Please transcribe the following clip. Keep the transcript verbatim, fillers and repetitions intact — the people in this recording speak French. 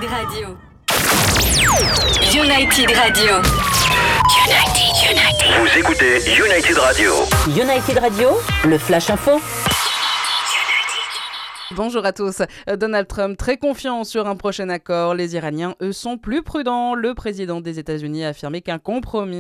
United Radio. United Radio. United, United. Vous écoutez United Radio. United Radio, le Flash Info. Bonjour à tous. Donald Trump très confiant sur un prochain accord. Les Iraniens, eux, sont plus prudents. Le président des États-Unis a affirmé qu'un compromis